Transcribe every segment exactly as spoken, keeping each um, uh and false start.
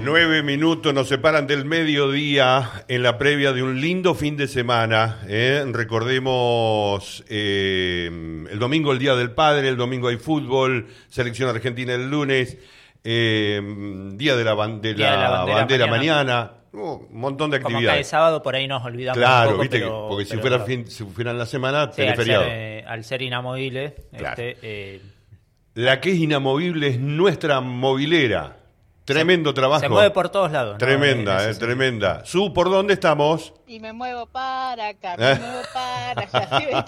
Nueve minutos nos separan del mediodía en la previa de un lindo fin de semana. ¿eh? Recordemos eh, el domingo, el Día del Padre, el domingo hay fútbol, selección argentina el lunes, eh, Día de la, ban- de Día la, de la bandera, bandera mañana. mañana. Oh, un montón de Como actividades. cae sábado, por ahí nos olvidamos Claro, un poco, viste, pero, que, porque si pero- fuera fin, si fuera en la semana, sí, tenés al, feriado. ser, eh, al ser inamovible, Claro. este, eh, La que es inamovible es nuestra movilera. Tremendo se, trabajo. se mueve por todos lados. ¿no? Tremenda, En eh, ese tremenda. Su, ¿por dónde estamos? Y me muevo para acá, me muevo para allá. ¿Sí?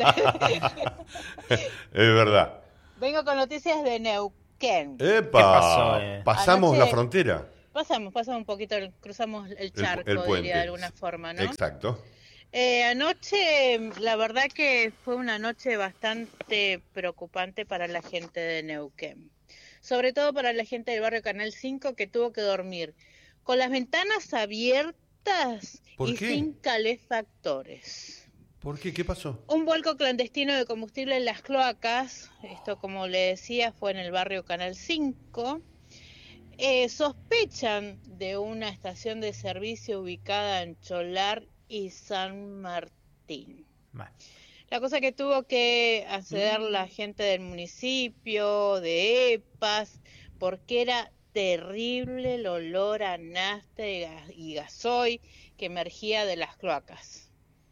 Es verdad. Vengo con noticias de Neuquén. ¡Epa! ¿Qué pasó, eh? Pasamos Anoche- la frontera. Pasamos, pasamos un poquito, el- cruzamos el charco, el puente. diría de alguna forma, ¿no? Exacto. Eh, anoche, la verdad que fue una noche bastante preocupante para la gente de Neuquén. Sobre todo para la gente del barrio Canal cinco que tuvo que dormir con las ventanas abiertas ¿Por y qué? sin calefactores. ¿Por qué? ¿Qué pasó? Un vuelco clandestino de combustible en las cloacas, esto como le decía fue en el barrio Canal cinco. Eh, sospechan de una estación de servicio ubicada en Cholar y San Martín. Bueno, La cosa que tuvo que acceder la gente del municipio, de EPAS, porque era terrible el olor a nafta y gas- y gasoil que emergía de las cloacas.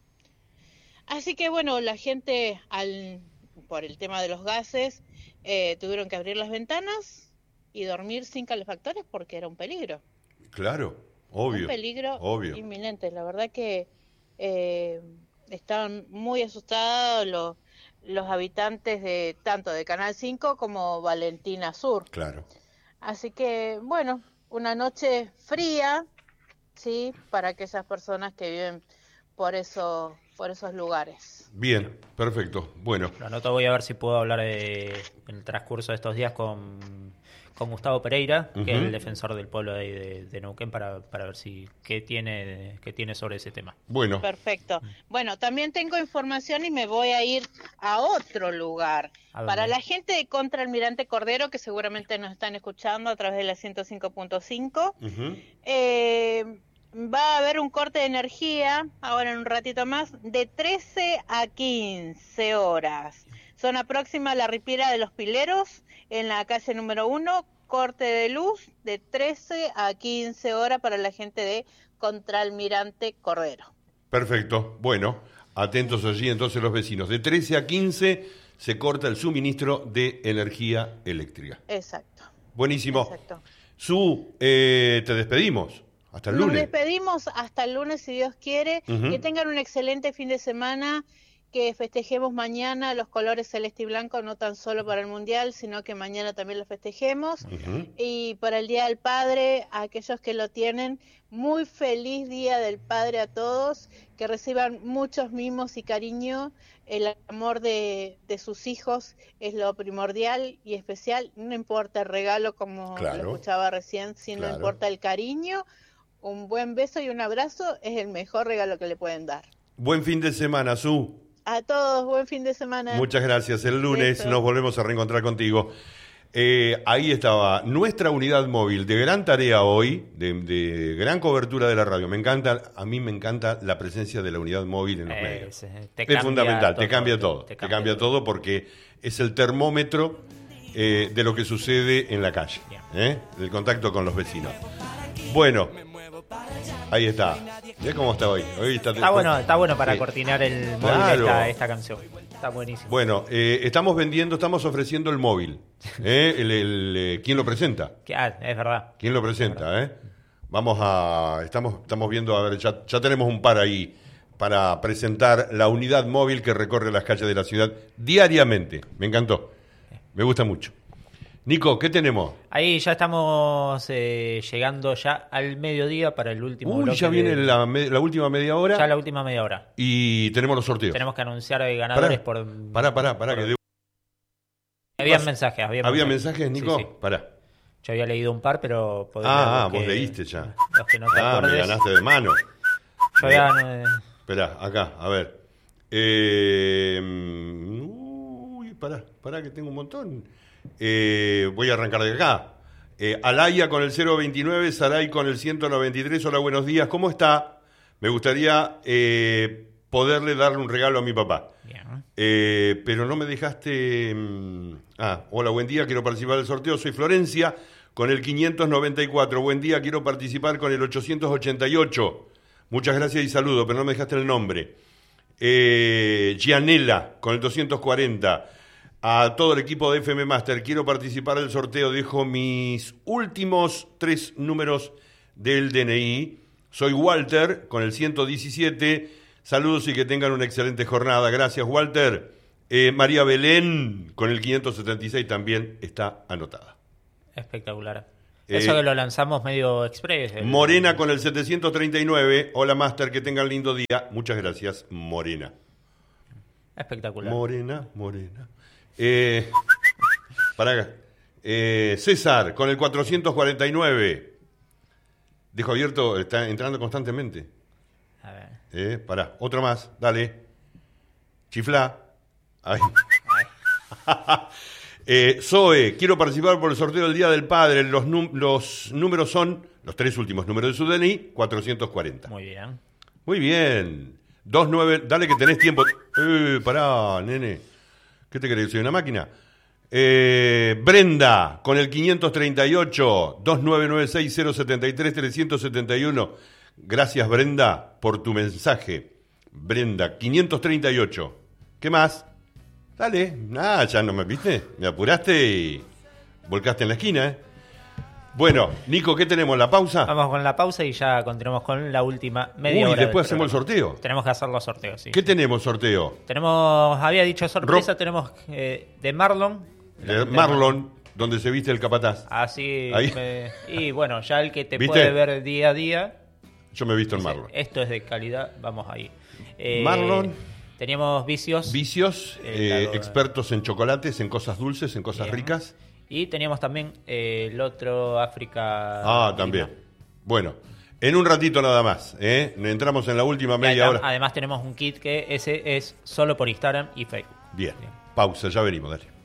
Así que bueno, la gente, al, por el tema de los gases, eh, tuvieron que abrir las ventanas y dormir sin calefactores porque era un peligro. Claro, obvio. Un peligro obvio. inminente. La verdad que eh, estaban muy asustados los, los habitantes de tanto de Canal cinco como Valentina Sur. Claro. Así que, bueno, una noche fría, sí, para aquellas personas que viven por esos, por esos lugares. Bien, perfecto. Bueno, lo anoto, voy a ver si puedo hablar de, en el transcurso de estos días con, con Gustavo Pereira, que Ujú. es el defensor del pueblo de, ahí de, de Neuquén, para, para ver si qué tiene, qué tiene sobre ese tema. bueno. Perfecto. Bueno, también tengo información y me voy a ir a otro lugar. ¿A dónde? Para la gente de Contra Almirante Cordero, que seguramente nos están escuchando a través de la ciento cinco punto cinco, Ujú. eh, va a haber un corte de energía, ahora en un ratito más, de trece a quince horas. Zona próxima a la Ripiera de los Pileros, en la calle número uno, corte de luz de trece a quince horas para la gente de Contralmirante Cordero. Perfecto. Bueno, atentos allí entonces los vecinos. De trece a quince se corta el suministro de energía eléctrica. Exacto. Buenísimo. Exacto. Su, eh, te despedimos. Hasta el Nos lunes. despedimos hasta el lunes, si Dios quiere. Ujú. Que tengan un excelente fin de semana, que festejemos mañana los colores celeste y blanco, no tan solo para el Mundial, sino que mañana también lo festejemos. Ujú. Y para el Día del Padre, a aquellos que lo tienen, muy feliz Día del Padre a todos, que reciban muchos mimos y cariño. El amor de, de sus hijos es lo primordial y especial, no importa el regalo como Claro. lo escuchaba recién, sino Claro. importa el cariño. Un buen beso y un abrazo es el mejor regalo que le pueden dar. Buen fin de semana, Su. A todos, buen fin de semana. Muchas gracias. El lunes Besos. nos volvemos a reencontrar contigo. Eh, ahí estaba nuestra unidad móvil de gran tarea hoy, de, de gran cobertura de la radio. Me encanta, a mí me encanta la presencia de la unidad móvil en los Eh, medios. se- te Es cambia fundamental, te todo, cambia todo, te te cambia cambia todo porque es el termómetro eh, de lo que sucede en la calle, Bien. ¿eh? El contacto con los vecinos. Bueno, ahí está. ¿Ves cómo está hoy? Hoy está, Está bueno, está bueno para Sí. cortinar el móvil Claro. esta, esta canción. Está buenísimo. Bueno, eh, estamos vendiendo, estamos ofreciendo el móvil. ¿eh? El, el, eh, ¿Quién lo presenta? Que- ah, es verdad. ¿Quién lo presenta? ¿eh? Vamos a, estamos, estamos viendo, a ver, ya, ya tenemos un par ahí para presentar la unidad móvil que recorre las calles de la ciudad diariamente. Me encantó, me gusta mucho. Nico, ¿qué tenemos? Ahí ya estamos eh, llegando ya al mediodía para el último Uy, bloque ya viene de- la, me- la última media hora ya la última media hora. y tenemos los sorteos. Tenemos que anunciar eh, ganadores Pará, por... pará, pará, pará, que debo- Había mensajes, había, ¿Había mensajes, Nico? Sí, sí. Pará. Yo había leído un par, pero... podés leer Ah, los ah, vos que- leíste ya. Los que no te Ah, me acuerdes. ganaste de mano. Yo había... eh, Esperá, acá, a ver. Eh, uy, pará, pará que tengo un montón. Eh, voy a arrancar de acá. Eh, Alaya con el cero veintinueve, Saray con el ciento noventa y tres. Hola, buenos días. ¿Cómo está? Me gustaría eh, poderle darle un regalo a mi papá. Bien. Eh, pero no me dejaste... Mmm, ah, hola, buen día. Quiero participar del sorteo. Soy Florencia con el quinientos noventa y cuatro. Buen día. Quiero participar con el ochocientos ochenta y ocho. Muchas gracias y saludo, pero no me dejaste el nombre. Eh, Gianella con el doscientos cuarenta. A todo el equipo de F M Master, quiero participar del sorteo, dejo mis últimos tres números del D N I. Soy Walter, con el ciento diecisiete. Saludos y que tengan una excelente jornada. Gracias, Walter. Eh, María Belén, con el quinientos setenta y seis, también está anotada. Espectacular. Eh, Eso que lo lanzamos medio express. El... Morena, con el setecientos treinta y nueve. Hola, Master, que tengan lindo día. Muchas gracias, Morena. Espectacular. Morena, Morena. Eh, para eh, César, con el cuatrocientos cuarenta y nueve. Dejo abierto, está entrando constantemente. A ver. Eh, pará, otro más, dale. Chiflá. Ay. eh, Zoe, quiero participar por el sorteo del Día del Padre. Los, num- los números son, los tres últimos números de su D N I, cuatrocientos cuarenta. Muy bien. Muy bien. dos nueve, dale que tenés tiempo. Eh, pará, nene. ¿Qué te crees? ¿Soy una máquina? Eh, Brenda, con el quinientos treinta y ocho, dos nueve nueve seis cero siete tres trescientos setenta y uno. Gracias, Brenda, por tu mensaje. Brenda, quinientos treinta y ocho. ¿Qué más? Dale. Ah, ya no me viste. Me apuraste y volcaste en la esquina, ¿eh? Bueno, Nico, ¿qué tenemos? ¿La pausa? Vamos con la pausa y ya continuamos con la última media Uy, hora. después hacemos el sorteo. Tenemos que hacer los sorteos, sí. ¿Qué tenemos sorteo? Tenemos, había dicho sorpresa, Ro- tenemos eh, de Marlon. De Marlon, donde se viste el capataz. Así. Ahí. Me- y bueno, ya el que te ¿Viste? puede ver día a día. Yo me he visto en dice, Marlon. esto es de calidad, vamos ahí. Eh, Marlon. Teníamos vicios. Vicios, El eh, lado de- expertos en chocolates, en cosas dulces, en cosas Bien. ricas. Y teníamos también eh, el otro África. Ah, también. Bueno, en un ratito nada más, ¿eh? Entramos en la última media Además, hora. además tenemos un kit que ese es solo por Instagram y Facebook. Bien, pausa, ya venimos, dale.